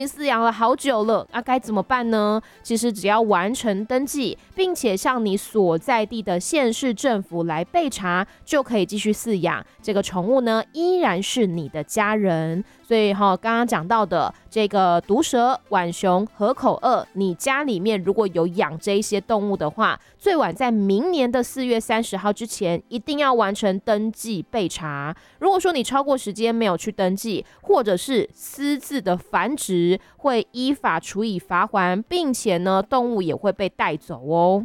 饲养了好久了，该怎么办呢？其实只要完成登记，并且向你所在地的县市政府来备查，就可以继续饲养。这个宠物呢，依然是你的家人。所以刚刚讲到的这个毒蛇、浣熊、河口鳄，你家里面如果有养这一些动物的话，最晚在明年的4月30号之前，一定要完成登记备查。如果说你超过时间没有去登记，或者是私自的繁殖，会依法处以罚锾，并且呢，动物也会被带走哦。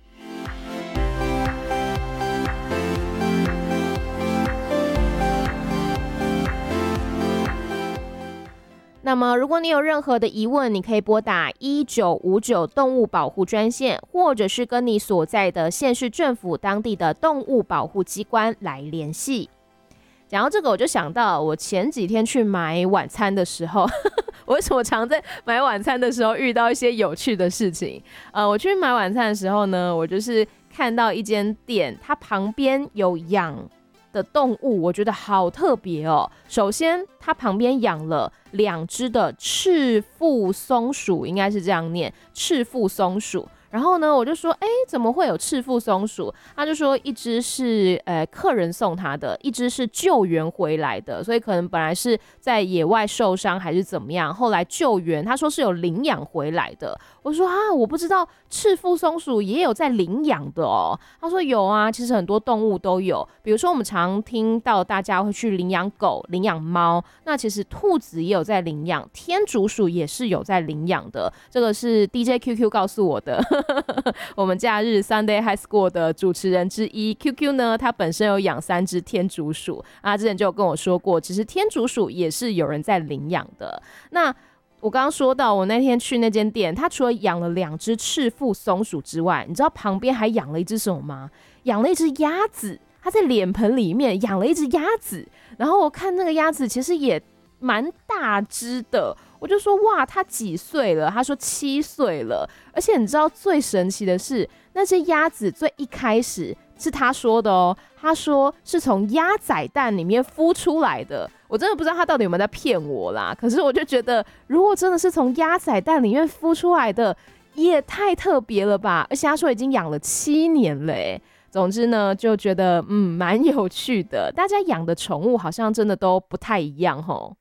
那么如果你有任何的疑问，你可以拨打1959动物保护专线，或者是跟你所在的县市政府当地的动物保护机关来联系。讲到这个，我就想到我前几天去买晚餐的时候我为什么常在买晚餐的时候遇到一些有趣的事情？我去买晚餐的时候呢，我就是看到一间店，它旁边有养的动物，我觉得好特别哦。首先，它旁边养了2只的赤腹松鼠，应该是这样念，赤腹松鼠。然后呢，我就说，怎么会有赤腹松鼠？他就说，一只是客人送他的，一只是救援回来的，所以可能本来是在野外受伤还是怎么样，后来救援，他说是有领养回来的。我说我不知道赤腹松鼠也有在领养的哦。他说有啊，其实很多动物都有，比如说我们常听到大家会去领养狗、领养猫，那其实兔子也有在领养，天竺鼠也是有在领养的。这个是 DJ QQ 告诉我的。我们假日 Sunday High School 的主持人之一 QQ 呢，他本身有养3只天竺鼠啊，之前就有跟我说过，其实天竺鼠也是有人在领养的。那我刚刚说到，我那天去那间店，他除了养了2只赤腹松鼠之外，你知道旁边还养了一只什么吗？养了一只鸭子，他在脸盆里面养了一只鸭子，然后我看那个鸭子其实也蛮大只的，我就说哇，他几岁了？他说7岁了。而且你知道最神奇的是，那只鸭子最一开始是他说的哦，他说是从鸭仔蛋里面孵出来的。我真的不知道他到底有没有在骗我啦，可是我就觉得，如果真的是从鸭仔蛋里面孵出来的，也太特别了吧！而且他说已经养了7年了耶。总之呢，就觉得蛮有趣的。大家养的宠物好像真的都不太一样吼。